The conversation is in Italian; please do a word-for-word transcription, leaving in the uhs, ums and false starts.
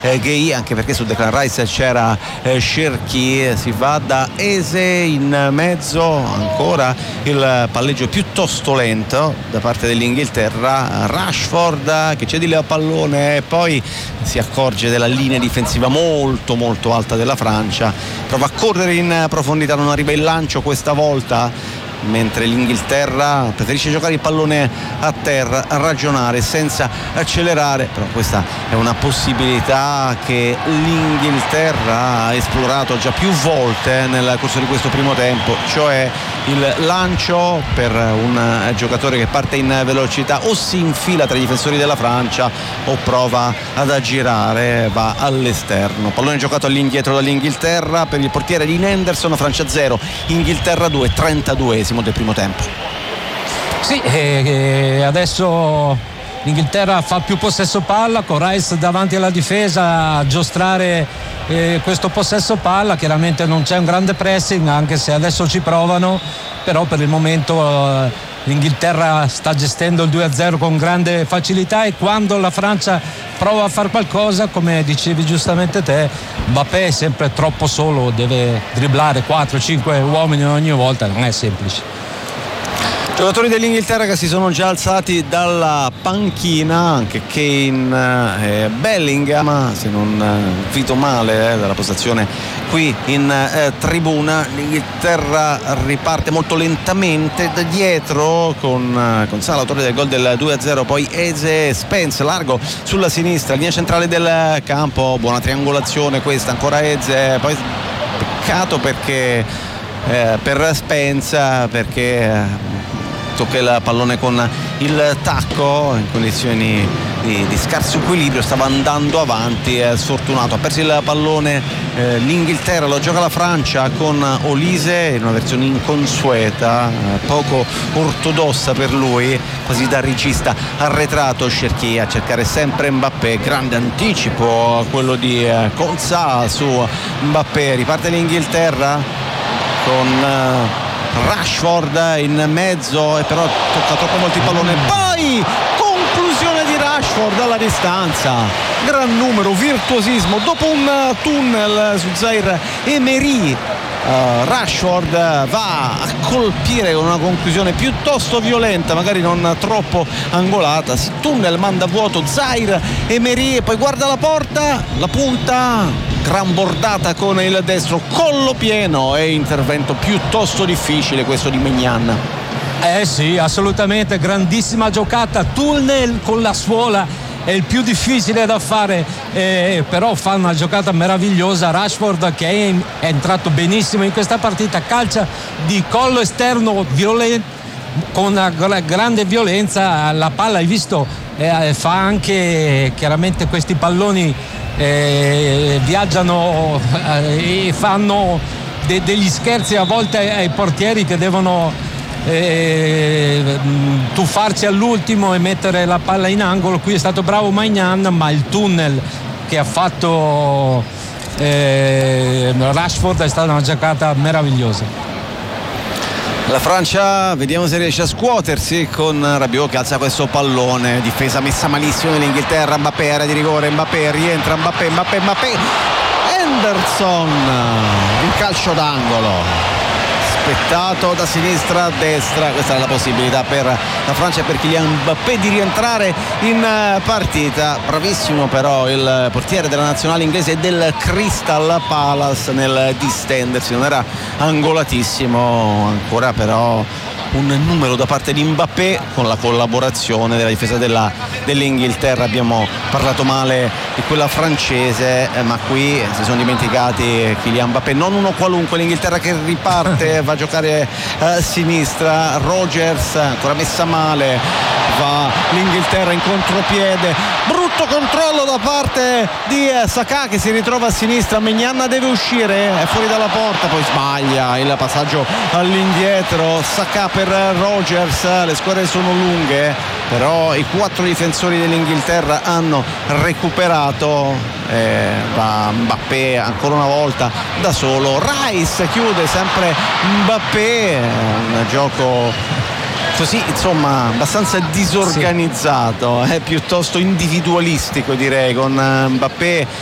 eh, Gay, anche perché su Declan Rice c'era eh, Cherki. Si va da Eze in mezzo, ancora il palleggio piuttosto lento da parte dell'Inghilterra. Rashford che cede il pallone e poi si accorge della linea difensiva molto molto alta della Francia, prova a correre in profondità, non arriva il lancio questa volta, mentre l'Inghilterra preferisce giocare il pallone a terra, a ragionare senza accelerare. Però questa è una possibilità che l'Inghilterra ha esplorato già più volte nel corso di questo primo tempo, cioè il lancio per un giocatore che parte in velocità, o si infila tra i difensori della Francia o prova ad aggirare, va all'esterno. Pallone giocato all'indietro dall'Inghilterra per il portiere di Henderson. Francia zero, Inghilterra due, trentaduesimo del primo tempo. Sì, eh, adesso l'Inghilterra fa più possesso palla, con Rice davanti alla difesa a giostrare eh, questo possesso palla. Chiaramente non c'è un grande pressing, anche se adesso ci provano, però per il momento eh, l'Inghilterra sta gestendo il due a zero con grande facilità, e quando la Francia prova a fare qualcosa, come dicevi giustamente te, Mbappé è sempre troppo solo, deve dribblare quattro cinque uomini ogni volta, non è semplice. Giocatori dell'Inghilterra che si sono già alzati dalla panchina, anche Kane e Bellingham, se non vito male eh, dalla postazione qui in eh, tribuna. L'Inghilterra riparte molto lentamente da dietro con, con Salah, autore del gol del due a zero, poi Eze, Spence largo sulla sinistra, linea centrale del campo, buona triangolazione questa, ancora Eze, poi peccato perché eh, per Spence perché eh, tocca il pallone con il tacco in condizioni di, di scarso equilibrio, stava andando avanti, è sfortunato, ha perso il pallone eh, l'Inghilterra, lo gioca la Francia con Olise in una versione inconsueta, eh, poco ortodossa per lui, quasi da regista arretrato. Cherki a cercare sempre Mbappé, grande anticipo quello di eh, Konsa su Mbappé. Riparte l'Inghilterra con eh, Rashford in mezzo, e però tocca troppo molto il pallone, poi conclusione di Rashford dalla distanza, gran numero, virtuosismo dopo un tunnel su Zaire Emery. Uh, Rashford va a colpire con una conclusione piuttosto violenta, magari non troppo angolata, si tunnel, manda a vuoto Zaire Emery e poi guarda la porta, la punta, gran bordata con il destro, collo pieno, e intervento piuttosto difficile questo di Maignan. Eh sì, assolutamente, grandissima giocata, tunnel con la suola è il più difficile da fare, eh, però fa una giocata meravigliosa. Rashford che è, è entrato benissimo in questa partita, calcia di collo esterno violento, con una grande violenza, la palla hai visto, eh, fa anche chiaramente questi palloni eh, viaggiano eh, e fanno de- degli scherzi a volte ai, ai portieri che devono Eh, tuffarci all'ultimo e mettere la palla in angolo. Qui è stato bravo Maignan, ma il tunnel che ha fatto eh, Rashford è stata una giocata meravigliosa. La Francia, vediamo se riesce a scuotersi con Rabiot che alza questo pallone, difesa messa malissimo dell'Inghilterra. Mbappé, area di rigore, Mbappé rientra, Mbappé, Mbappé, Mbappé, Henderson, il calcio d'angolo aspettato da sinistra a destra. Questa è la possibilità per la Francia e per Kylian Mbappé di rientrare in partita. Bravissimo però il portiere della nazionale inglese e del Crystal Palace nel distendersi, non era angolatissimo. Ancora però un numero da parte di Mbappé con la collaborazione della difesa della, dell'Inghilterra. Abbiamo parlato male di quella francese, eh, ma qui si sono dimenticati Kylian Mbappé, non uno qualunque. L'Inghilterra che riparte, va a giocare a sinistra, Rogers ancora messa male, va l'Inghilterra in contropiede, brutto controllo da parte di Saka che si ritrova a sinistra, Maignan deve uscire, è fuori dalla porta, poi sbaglia il passaggio all'indietro, Saka per Rogers. Le squadre sono lunghe, però i quattro difensori dell'Inghilterra hanno recuperato, eh, va Mbappé ancora una volta da solo, Rice chiude sempre Mbappé, un gioco così insomma abbastanza disorganizzato, sì. È piuttosto individualistico direi, con Mbappé